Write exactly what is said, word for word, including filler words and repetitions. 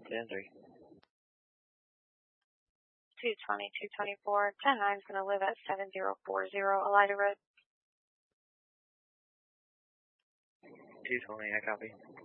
ten three. two twenty, two twenty-four, ten nine is going to live at seven zero four zero Elida Road. two twenty, I copy.